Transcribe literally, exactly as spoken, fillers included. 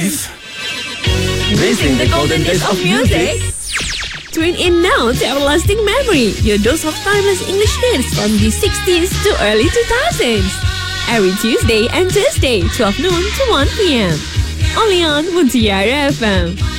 life. Missing the golden days of music? Tune in now to Everlasting Memory, your dose of timeless English hits from the sixties to early two thousands. Every Tuesday and Thursday, twelve noon to one p.m. Only on Mutiara F M.